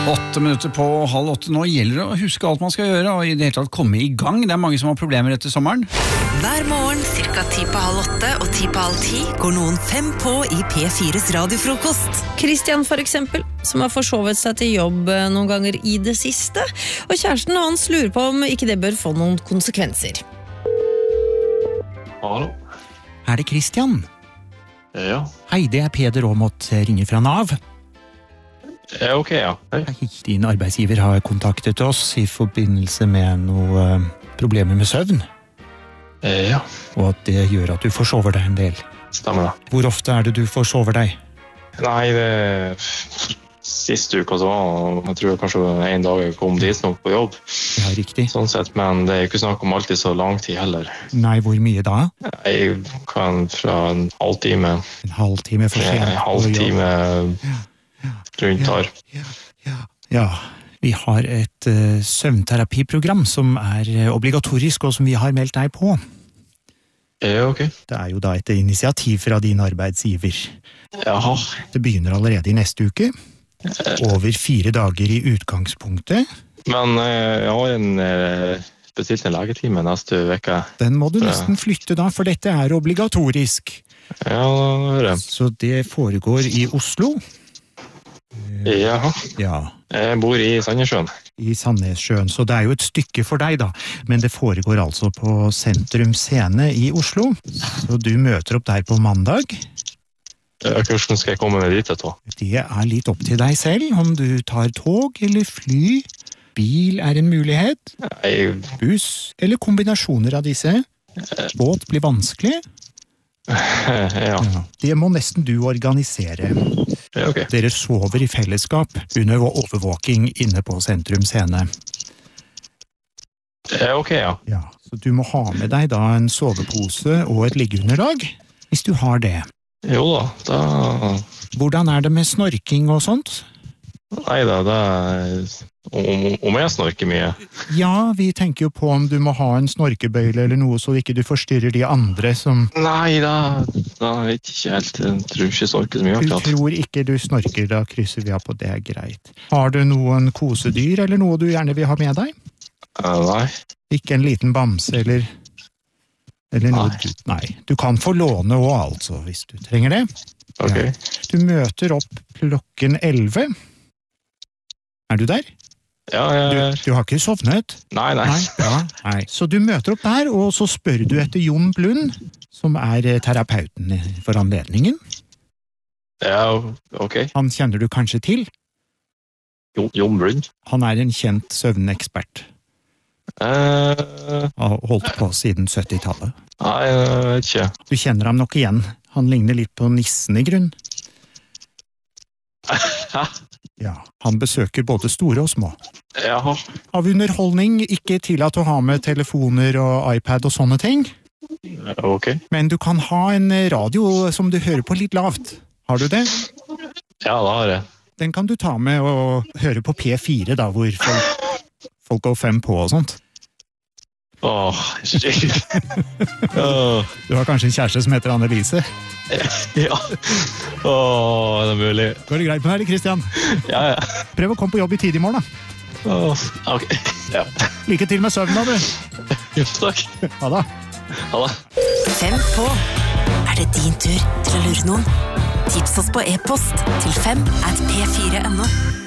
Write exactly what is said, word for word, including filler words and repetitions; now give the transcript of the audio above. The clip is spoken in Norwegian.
Åtte minutter på halv åtte. Nå gjelder det å huske alt man skal gjøre, og i det hele tatt komme i gang. Det er mange som har problemer etter sommeren. Hver morgen, cirka ti på halv åtte og ti på halv ti, går noen fem på i P fires radiofrokost. Christian for eksempel, som har forsovet seg til jobb noen ganger i det siste, og kjæresten hans lurer på om ikke det bør få noen konsekvenser. Hallo? Er det Christian? Ja. Hei, det er Peder Aamodt, ringer fra Nav. Ja, ok, ja. Hei. Hei, din arbeidsgiver har kontaktet oss i forbindelse med noe problemer med søvn. Ja. Og at det gjør at du forsover deg en del. Stemmer det. Hvor ofte er det du forsover deg? Nei, det... Siste uka så var jeg tror jeg kanskje en dag jeg kom dit nok på jobb. Ja, riktig. Sånn sett, men det er ikke snakk om alltid så lang tid heller. Nei, hvor mye da? Jeg kan fra en halvtime... En halvtime for sent. En halvtime rundt her. Ja, ja, ja. Vi har et uh, søvnterapiprogram som er uh, obligatorisk, og som vi har meldt deg på. Ja, ok. Det er jo da et initiativ fra din arbeidsgiver. Jaha. Det begynner allerede i neste uke. Over fire dager i utgangspunktet. Men uh, jeg har en uh, bestilt en legetime neste veke. Den må du nesten flytte da, for dette er obligatorisk. Ja, det er det. Så det foregår i Oslo. Jaha. Ja. Jeg bor i Sandnessjøen. I Sandnessjøen, så det er jo et stykke for deg da. Men det foregår altså på Sentrum Scene i Oslo. Så du møter opp der på mandag. Hvordan skal jeg komme ned dit etter? Det er litt opp til deg selv, om du tar tog eller fly. Bil er en mulighet. Jeg... Buss eller kombinasjoner av disse. Båt blir vanskelig. Ja. Ja. Det må nesten du organisere. Ja, ok. Dere sover i fellesskap under overvåking inne på Sentrum Scene. Ja, ok, ja. Ja, så du må ha med deg da en sovepose og et liggeunderlag, hvis du har det. Jo da, da... Hvordan er det med snorking og sånt? Neida, det er... Om, om jeg snorker mye? Ja, vi tenker jo på om du må ha en snorkebøyle eller noe, så ikke du forstyrrer de andre som... Nei, da, da vet jeg ikke helt. Jeg tror ikke jeg snorker så mye. Du akkurat. tror ikke du snorker, da krysser vi av på det er greit. Har du noen kosedyr eller noe du gjerne vil ha med deg? Uh, nei. Ikke en liten bamse eller... Eller noe Nei. du... Nei, du kan få låne også, altså, hvis du trenger det. Ok. Ja. Du møter opp klokken elleve. Er du der? Ja, ja, Du, ja. du har ikke sovnet? Nei, nei. Nei, ja, nei. Så du møter opp der, og så spør du etter Jon Blund, som er eh, terapeuten for anledningen. Ja, ok. Han kjenner du kanskje til? Jon, Jon Blund. Han er en kjent søvnekspert. Uh, Har holdt på siden syttitallet. nei, jeg vet ikke. Du kjenner ham nok igjen. Han ligner litt på nissen i grunn. Hæ? Ja, han besøker både store og små. Jaha. Av underholdning ikke tillatt å ha med telefoner og iPad og sånne ting. Ok. Men du kan ha en radio som du hører på litt lavt. Har du det? Ja, det har jeg. Den kan du ta med og høre på P fire da, hvor folk, folk går fem på og sånt. Åh, shit. Åh, Du har kanskje en kjæreste som heter Annelise. ja. Åh, det er mulig. Går det greit med deg, Christian? Ja, ja. Prøv å komme på jobb i tid i morgen da. Åh, ok. Ja. Lykke til med søvnen da, du. Jo, takk. Ha det. Ha det. Fem på. Er det din tur til å lure noen? Tips oss på e-post til fem at p fire punktum no.